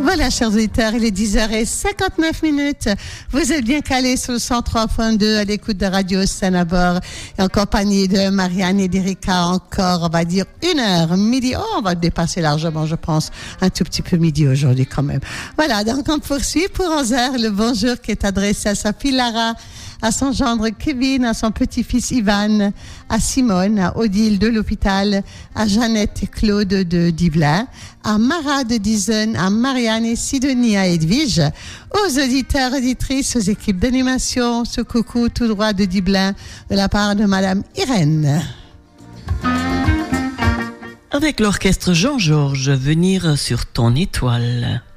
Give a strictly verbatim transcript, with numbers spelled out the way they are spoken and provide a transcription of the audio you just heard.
Voilà, chers auditeurs, il est dix heures cinquante-neuf minutes. Vous êtes bien calés sur le cent trois point deux à l'écoute de Radio Sanabor et en compagnie de Marianne et d'Erika encore, on va dire une heure, midi. Oh, on va dépasser largement, je pense, un tout petit peu midi aujourd'hui quand même. Voilà, donc on poursuit pour onze heures le bonjour qui est adressé à sa fille Lara, à son gendre Kevin, à son petit-fils Ivan, à Simone, à Odile de l'hôpital, à Jeannette et Claude de Divelin, à Mara de Dizen, à Marianne et Sidonie, à Edwige, aux auditeurs, auditrices, aux équipes d'animation, ce coucou tout droit de Divelin de la part de Madame Irène. Avec l'orchestre Jean-Georges, venir sur ton étoile.